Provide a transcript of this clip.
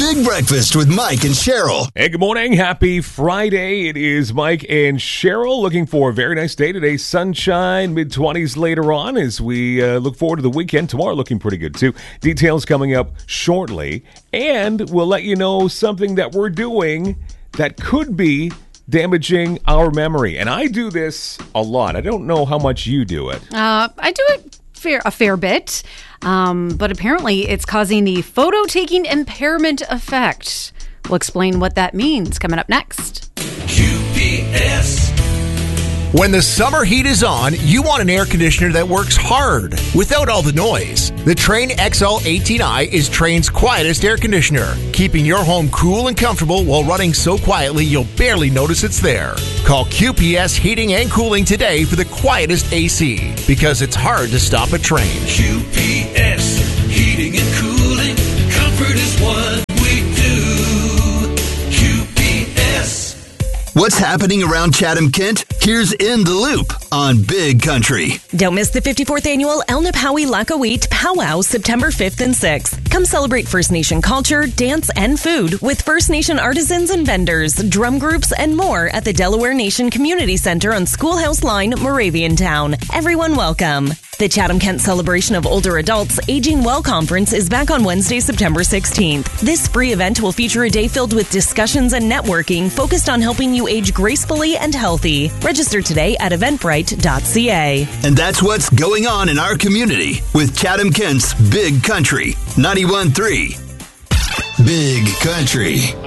Big Breakfast with Mike and Cheryl. Hey, good morning. Happy Friday. It is Mike and Cheryl. Looking for a very nice day today. Sunshine, mid-20s later on as we look forward to the weekend. Tomorrow looking pretty good too. Details coming up shortly. And we'll let you know something that we're doing that could be damaging our memory. And I do this a lot. I don't know how much you do it. I do it a fair bit, but apparently it's causing the photo-taking impairment effect. We'll explain what that means coming up next. QPS. When the summer heat is on, you want an air conditioner that works hard without all the noise. The Trane XL18i is Trane's quietest air conditioner, keeping your home cool and comfortable while running so quietly you'll barely notice it's there. Call QPS Heating and Cooling today for the quietest AC, because it's hard to stop a Trane. QPS Heating and Cooling. Comfort is what we do. QPS. What's happening around Chatham-Kent? Here's In the Loop on Big Country. Don't miss the 54th annual El Napawi Lakawit Powwow, September 5th and 6th. Come celebrate First Nation culture, dance, and food with First Nation artisans and vendors, drum groups, and more at the Delaware Nation Community Center on Schoolhouse Line, Moraviantown. Everyone welcome. The Chatham-Kent Celebration of Older Adults Aging Well Conference is back on Wednesday, September 16th. This free event will feature a day filled with discussions and networking focused on helping you age gracefully and healthy. Register today at eventbrite.ca. And that's what's going on in our community with Chatham-Kent's Big Country 91.3. Big Country.